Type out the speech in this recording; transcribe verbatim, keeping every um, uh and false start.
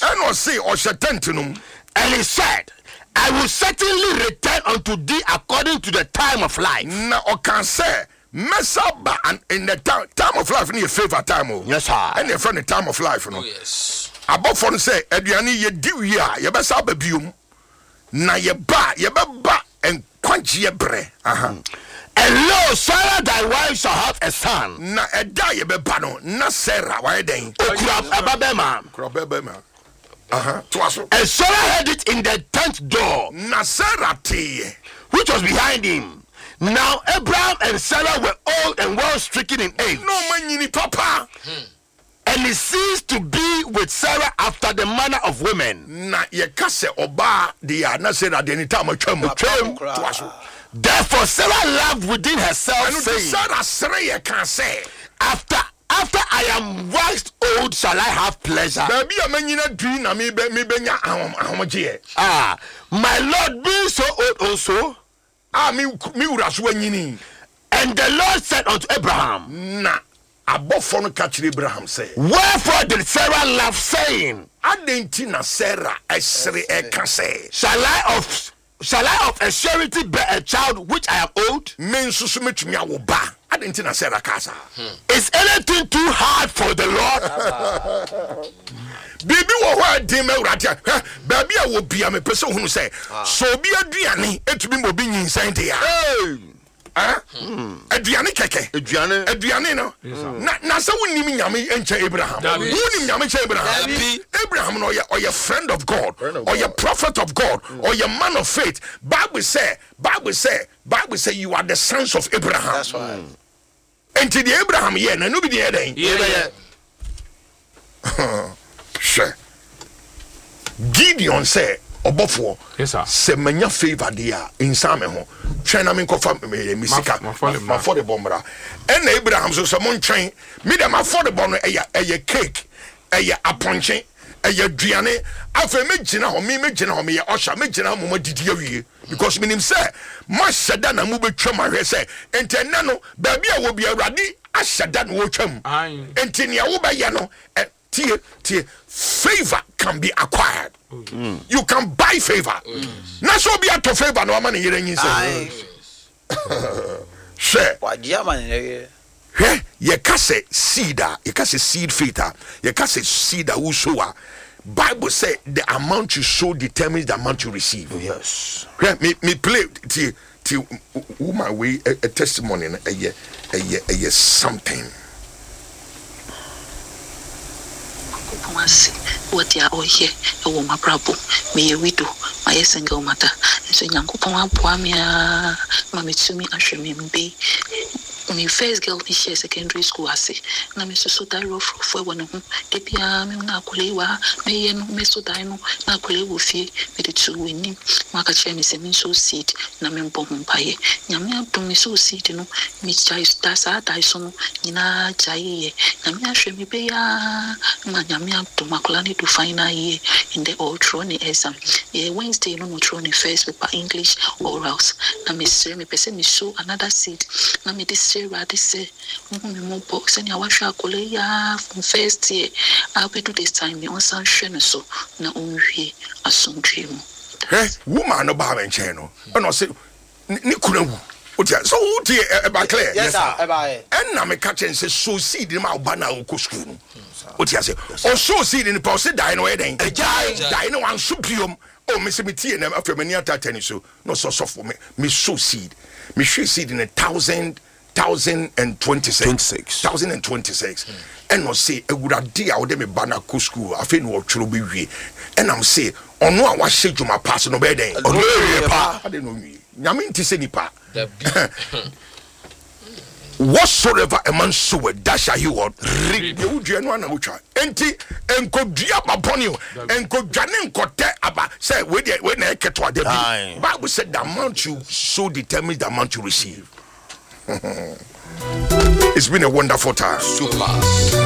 And was say or shatentinum. And he said, I will certainly return unto thee according to the time of life. Na o can say mesaba and in the time, time of life in your favorite time. Yes, sir. And your friend the time of life, no. Oh, yes. Above for say Adriani ye di ya ye besa babium na ye ba ye ba ba and quanchi ye bre. Aha. And lo, Sarah thy wife shall have a son. Na eda ye be ba no na Sarah why den. Okura ababema. Krobebema. Uh-huh. Twaso. And Sarah heard it in the tenth door, Na Sarah te which was behind him. Now Abraham and Sarah were old and well stricken in age. no manyini papa. And he ceased to be with Sarah after the manner of women. Na ye kase oba dia na Sarah de ni time atwam twam twaso. Therefore Sarah laughed within herself, Anu saying, Sarah sere ye kan say After after I am waxed old, shall I have pleasure? baby a manyina dui na me be me benya ahom ahomje. Ah, my Lord being so old also. Ah me me wura so anyini. And the Lord said unto Abraham, Na abofo no ka kire Abraham say wherefore did Sarah laugh, saying, adenti na Sarah esere e ka say Shall I of shall I of a surety bear a child which I am old? me nsusu metumi awo ba adenti na Sarah ka sa. Is anything too hard for the Lord? Bibi wo ho adin me wurade baby a wo bia me pese hunu say so obi aduane etumi mo bi nyinsan de ya. Ah, aduane keke Aduane. aduane no na na se wonim nyame enche Abraham wonim nyame enche Abraham Abraham no oye oye friend of God oye prophet of God oye man of faith. Bible say Bible say Bible say you are the sons of Abraham. That's right. Enti the Abraham ye na no bi de den Yeah, yeah. sure. Gideon say obofo Yes, sir. se manya favor dia insa me ho twen na me nkofa me misika Ma- ma- ma for the bombra en Abraham so se mon twen me dem for the bon eya eya cake eya aponche eya duane afa me gina ho me me gina ho me ye osha me gina mo madidi awie because minim say ma sheda na mu betwa ma hwe say entenne no ba bia wo bia awrade a sheda no wo twam Aye. entenne ya wo ba ye no eh, tie tie favor can be acquired. Mm. You can buy favor. Na so be at favor no man yere nyin say. Share. Wajia man ye. Hwe ye ka say seed a, ye ka say seed faith a, ye ka say seed a wo sow a. Bible say the amount you sow determines the amount you receive. Yes. Hwe me me play tie tie woman way a, a testimony na a ye a ye a ye something. Kumasi what ya oye e wo mabrabo me ye widow my single mother so nyankopon aboa me a ma metumi ahwe me mbe my first girl ni share secondary school ase na me so die rough for won ho de bia me na akole wa me ye no me so die no na akole wo fie me de tu wani ma ka che me se me so seed na me mbom mpaye nyame adom me so seed no me chai star sa die so no nyina chai ye na me ahwe me be ya ma nyame adom akola ni do final year in the old trone exam ye Wednesday no no trone first paper English orals na me say me pese me show another seed na me this Radi say, me mo box and ya washa akole ya from first year. I will do this time me on san hwe so na onwie asomdwe mu. Eh, woman no ba menche no. E no say ni kunawu. Otia so uti e ba clear. Yes sir, e ba e. En na me ka chen say so seed ni ma ba na ko school no. Otia say o so seed ni pa o say die no e den. Die die no wan so biom. O me se me tie na after me ni atata ni so. No so so for me. Me so seed. Me hwe seed in a thousand thousand and twenty-six. twenty-six. Thousand and twenty-six. And no say a would idea or them banner co school. I feel what should be we. And I'm say on no I shake you my pass no bed. I don't know me. Yamin to say nipa. Whatsoever a man soweth, that shall he what reap. You would join one which are empty and could drop upon you and could janin kote about say when when I get what the Bible said the amount you sow determines the amount you receive. It's been a wonderful time. Super.